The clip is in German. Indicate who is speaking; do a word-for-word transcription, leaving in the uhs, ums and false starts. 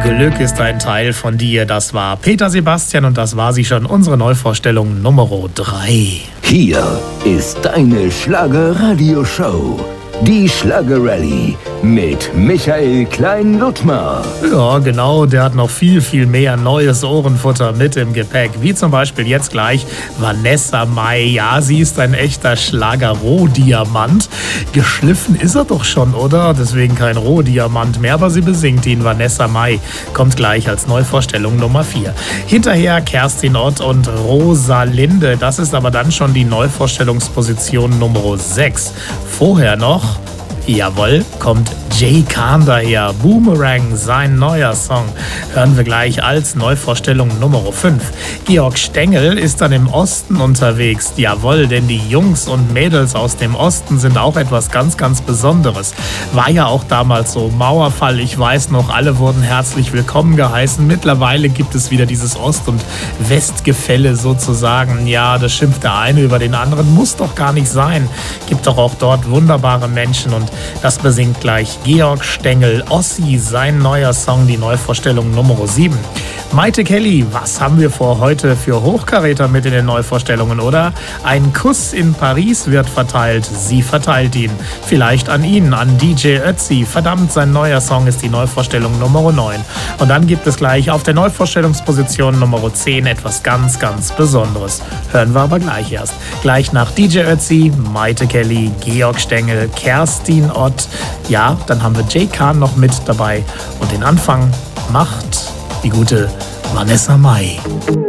Speaker 1: Glück ist ein Teil von dir. Das war Peter Sebastian und das war sie schon, unsere Neuvorstellung Nummer drei.
Speaker 2: Hier ist deine Schlager-Radio-Show. Die Schlager-Rallye mit Michael Klein-Ludtmer.
Speaker 1: Ja, genau, der hat noch viel, viel mehr neues Ohrenfutter mit im Gepäck. Wie zum Beispiel jetzt gleich Vanessa Mai. Ja, sie ist ein echter Schlager-Rohdiamant. Geschliffen ist er doch schon, oder? Deswegen kein Rohdiamant mehr, aber sie besingt ihn. Vanessa Mai kommt gleich als Neuvorstellung Nummer vier. Hinterher Kerstin Ott und Rosalinde. Das ist aber dann schon die Neuvorstellungsposition Nummer sechs. Vorher noch, jawohl, kommt Jay Khan daher. Boomerang, sein neuer Song. Hören wir gleich als Neuvorstellung Nummer fünf. Georg Stengel ist dann im Osten unterwegs. Jawohl, denn die Jungs und Mädels aus dem Osten sind auch etwas ganz, ganz Besonderes. War ja auch damals so. Mauerfall, ich weiß noch, alle wurden herzlich willkommen geheißen. Mittlerweile gibt es wieder dieses Ost- und Westgefälle sozusagen. Ja, das schimpft der eine über den anderen. Muss doch gar nicht sein. Gibt doch auch dort wunderbare Menschen und das besingt gleich Georg Stengel. Ossi, sein neuer Song, die Neuvorstellung Nummer sieben. Maite Kelly, was haben wir vor heute für Hochkaräter mit in den Neuvorstellungen, oder? Ein Kuss in Paris wird verteilt. Sie verteilt ihn. Vielleicht an ihn, an D J Ötzi. Verdammt, sein neuer Song ist die Neuvorstellung Nummer neun. Und dann gibt es gleich auf der Neuvorstellungsposition Nummer zehn etwas ganz, ganz Besonderes. Hören wir aber gleich erst. Gleich nach D J Ötzi, Maite Kelly, Georg Stengel, Kerstin Ott. Ja, dann haben wir Jay Khan noch mit dabei. Und den Anfang macht die gute Vanessa Mai.